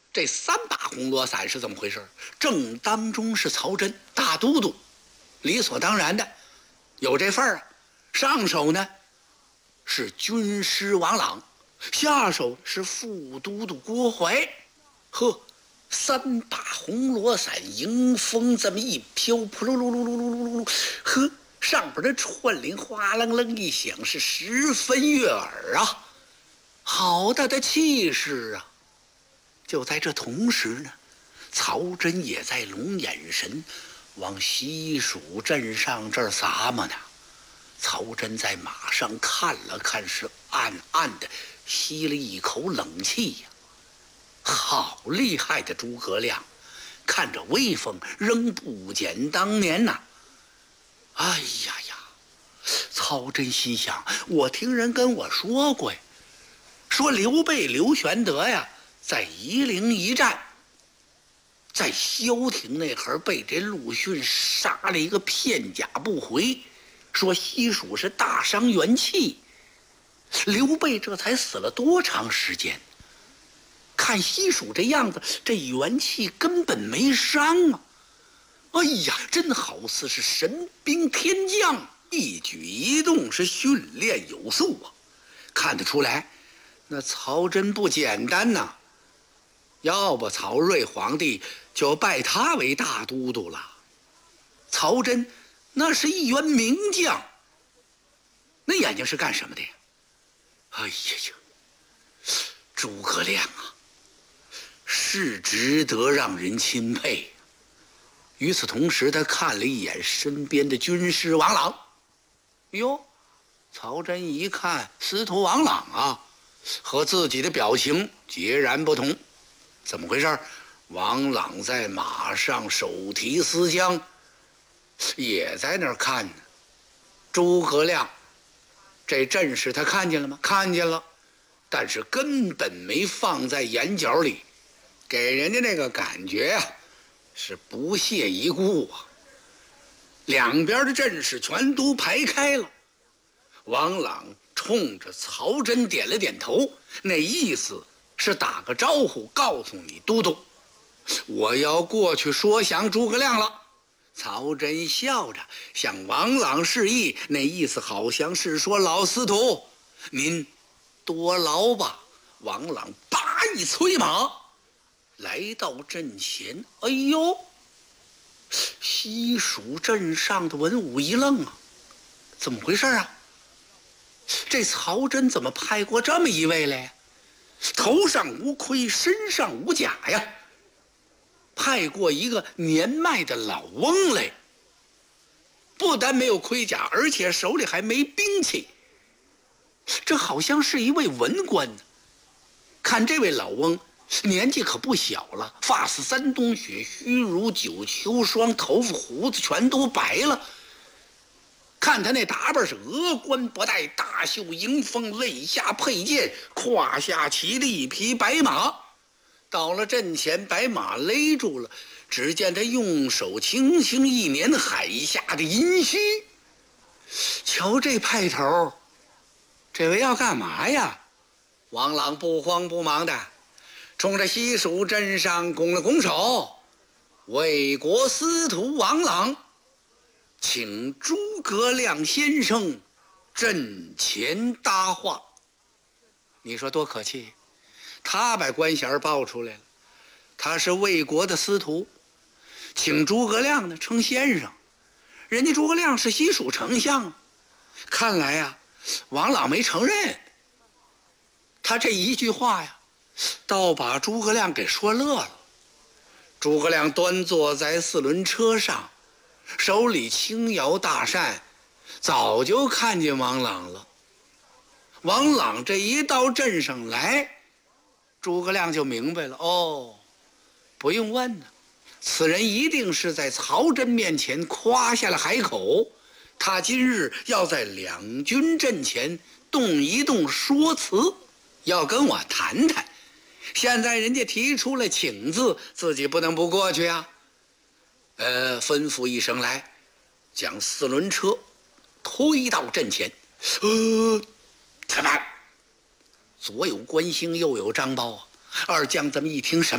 这3把红罗伞是怎么回事？正当中是曹真大都督，理所当然的有这份儿啊。上手呢是军师王朗，下手是副都督郭槐。呵，3把红罗伞迎风这么一飘，扑噜噜噜噜噜噜噜，呵，上边的串铃哗楞楞一响，是十分悦耳啊，好大的气势啊！就在这同时呢，曹真也在龙眼神往西蜀镇上这儿撒么呢。曹真在马上看了看，是暗暗的吸了一口冷气呀。好厉害的诸葛亮，看着威风仍不减当年呐。哎呀呀，曹真心想，我听人跟我说过呀，说刘备刘玄德呀在夷陵一战，在萧亭那会儿被这陆逊杀了一个片甲不回，说西蜀是大伤元气。刘备这才死了多长时间？看西蜀这样子，这元气根本没伤啊！哎呀，真好似是神兵天将，一举一动是训练有素啊！看得出来，那曹真不简单呐。要不曹睿皇帝就拜他为大都督了。曹真那是一员名将，那眼睛是干什么的呀？哎呀呀，诸葛亮啊，是值得让人钦佩。与此同时，他看了一眼身边的军师王朗。哟，曹真一看司徒王朗啊，和自己的表情截然不同。怎么回事？王朗在马上手提丝枪，也在那儿看呢。诸葛亮这阵势他看见了吗？看见了，但是根本没放在眼角里，给人家那个感觉啊是不屑一顾啊。两边的阵势全都排开了。王朗冲着曹真点了点头，那意思是打个招呼，告诉你都督，我要过去说降诸葛亮了。曹真笑着向王朗示意，那意思好像是说，老司徒您多劳吧。王朗叭一催马来到阵前。哎呦，西蜀镇上的文武一愣啊，怎么回事啊？这曹真怎么派过这么一位来？头上无盔，身上无甲呀，派过一个年迈的老翁来，不但没有盔甲，而且手里还没兵器。这好像是一位文官呢。看这位老翁年纪可不小了，发似三冬雪，须如九秋霜，头发胡子全都白了。看他那打扮是额冠不带，大袖迎风，肋下佩剑，胯下骑了一匹白马。到了阵前，把马勒住了，只见他用手轻轻一捻海下的银须。瞧这派头，这位要干嘛呀？王朗不慌不忙的冲着西蜀镇上拱了拱手，魏国司徒王朗，请诸葛亮先生阵前搭话。你说多可气，他把官衔报出来了，他是魏国的司徒，请诸葛亮呢称先生，人家诸葛亮是西蜀丞相。看来呀，王朗没承认。他这一句话呀，倒把诸葛亮给说乐了。诸葛亮端坐在4轮车上，手里轻摇大扇，早就看见王朗了。王朗这一到镇上来，诸葛亮就明白了，哦，不用问呢，此人一定是在曹真面前夸下了海口，他今日要在两军阵前动一动说辞，要跟我谈谈。现在人家提出了请字，自己不能不过去啊。吩咐一声来，将4轮车推到阵前。怎么？左有关兴，右有张苞啊。二将这么一听，什么